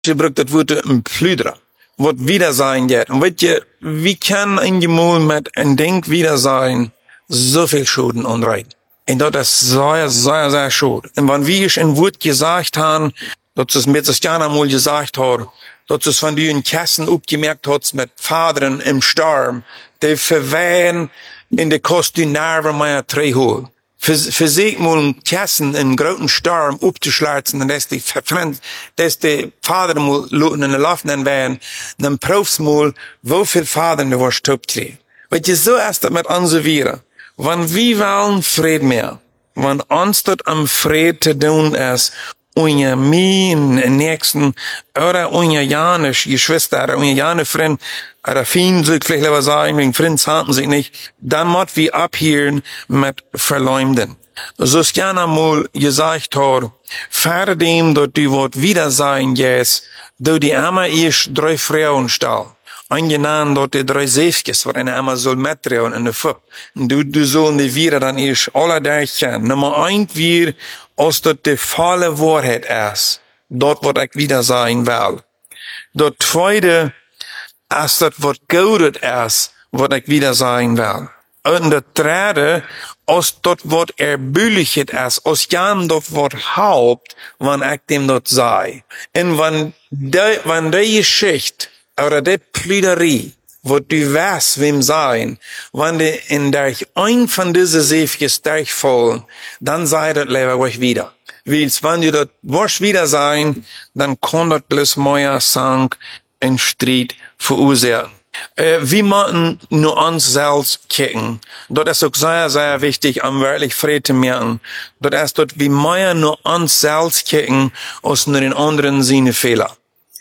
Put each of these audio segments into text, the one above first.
gebruikt het woord een pludra. Wat wieder sein geht. Und weet je, wie kann ein Gemüse mit ein Denk wieder sein, so viel Schulden anreiten? Und das ist sehr, sehr, sehr schade. Und wenn wir ich ein Wort gesagt haben, dass es mir das Jana mal gesagt hat, dass es von den Kassen aufgemerkt hat mit Vaderen im Sturm, die verwehren in der Kostümerve meiner Trehol. Für sich mal Kassen in großen Sturm aufzuschlagen, und dass die Vater mal in der Laufenden werden, dann prüfst mal, wie viel Vater du was topkriegen. Weil je so erst mit anservieren. Wenn wir wollen Frieden mehr, wenn uns dort am Frieden zu tun ist, unser Nächsten, oder unser Janisch, Geschwister, oder unser Jane Freund, oder Fien, soll ich vielleicht lieber sagen, wegen Freunds hatten sich nicht, dann muss wir abhören mit Verleumden. So ist Jana mal gesagt hat, vor dem, dass die Wort wieder sein jetzt, do die Amma erst 3 Frauen stahl. Angenaam dat die 3 zeefjes waarin hij soll metreuen in de fup. Du soll die wieder dann erst alle durchgehen. Nummer 1 weer, als dat de volle Wahrheit ist, dort wat ich wieder sagen will. Dat zweite, als dat wat godet ist, wat ich wieder sagen will. Und das dritte, als dat wat erbülliget ist, als Jan dat wat haupt, wann ich dem dat sei. Und wenn die Geschichte, oder die Plüderie, wo du weißt, wem sein, wenn die in durch ein von diesen Seefjes durchfallen, dann sei das lieber euch wieder. Weil, wenn du das was wieder sein, dann kann das bloß mehr Sang in Streit verursachen. Wir müssen nur uns selbst kicken. Das ist auch sehr, sehr wichtig, um wirklich Frieden zu merken. Das ist, dass wir mehr nur uns selbst kicken, als nur den anderen seine Fehler.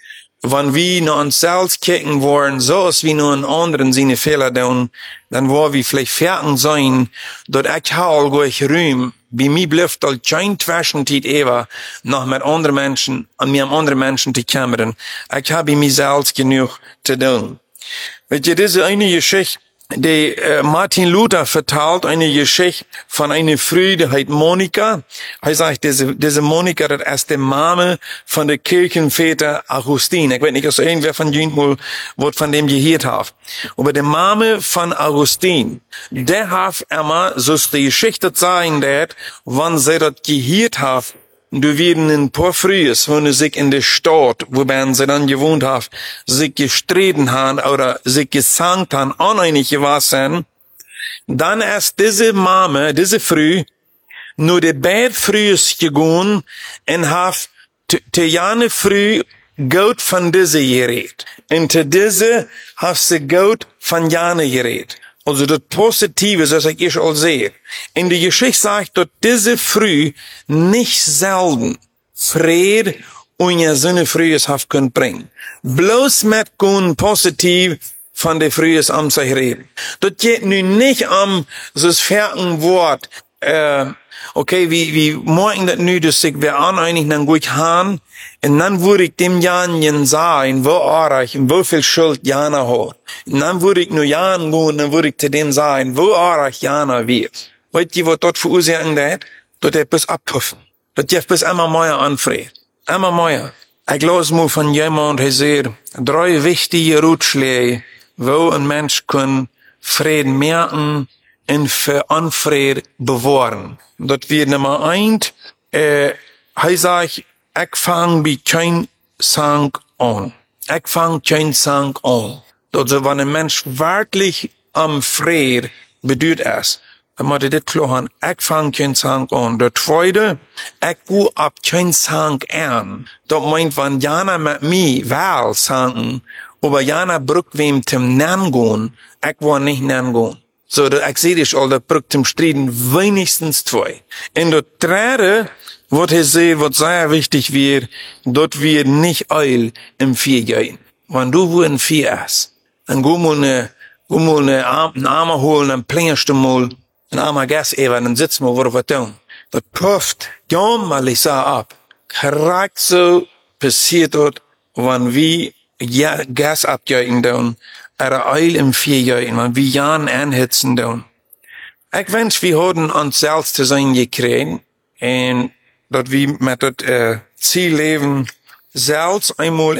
Wenn wir nur uns selbst kicken wollen, so als wir nur einen anderen seine Fehler tun, dann wollen wir vielleicht fertig sein, dass ich halt gleich Rühm, bei mir bleibt halt kein Zwischenzeit ever, noch mit anderen Menschen, an mir andere Menschen zu kämpfen. Ich habe mir selbst genug zu tun. Weet je, diese eine Geschichte, die Martin Luther vertelt, eine Geschichte von einer Frau, die heißt Monika. Er sagt, diese Monika, das ist die Mama von der Kirchenväter Augustin. Ich weiß nicht, ob irgendwer von Ihnen mal was von dem gehört hat. Aber die Mama von Augustin, der hat immer, so ist die Geschichte sein, wenn sie das gehört hat, du werden ein paar Frühes, wo sie sich in der Stadt, wobei sie dann gewohnt haben, sich gestritten haben oder sich gesangt haben, uneinig gewesen, dann ist diese Mama, diese Früh, nur die beiden Frühes gegangen und hat te jane Früh Gott von diese geredet. Und te diese hat sie Gott von jane geredet. Also das Positive, das ich all sehe. In der Geschichte sagt, dass diese Früh nicht selten Friede und ihr Sinne Frühes haft können bringen. Bloß mit kun positiv von der Frühes am sich reden. Das geht nun nicht so das fertige Wort, okay, wie morgen das nu, dass ich wir aneinig dann gut haben, und dann würde ich dem Janjen sagen, wo arach und wo viel Schuld Jana hat. Und dann würde ich nur Jan gehen, dann würde ich zu dem sagen, wo arach Jana wird. Weißt du, was dort verursachen hat? Dort hat bis abpuffen. Dort hat bis immer mehr anfriert. Immer mehr. Ich las mal von jemand, der sagt, 3 wichtige Ratschläge, wo ein Mensch kann Frieden merken und für Unfrieden bewahren. Dort wird Nummer 1, er sagt, ich fang bei kein Sang an. Ich fang kein Sang an. Also, wenn ein Mensch wirklich am Frieden bedeutet ist, dann muss er das klar haben, ich fang kein Sang an. Der zweite, ich geh ab kein Sang an. Das meint, wenn Jana mit mir will sagen, aber Jana brückt wem zum Nennen gehen, ich will nicht nennen gehen. So, ich sehe dich all, der brückt zum Striden wenigstens 2. In der dritte, was ich sehe, was sehr wichtig wird, dort wird nicht Eil im Vier gehen. Wenn du wo in Vier ist, dann geh mal einen Arme holen, dann plingerst du mal ein armer Gas eben, dann sitzt mal, wo wir tun. Das pufft, jämmerlich so ab. Korrekt so passiert dort, wenn wir Gas abgeben tun, oder Eil im Vier gehen, wenn wir Jan anhitzen tun. Ich wünsch, wir haben uns selbst zu sein gekriegt, und dass wir mit das Ziel leben, Selbst einmal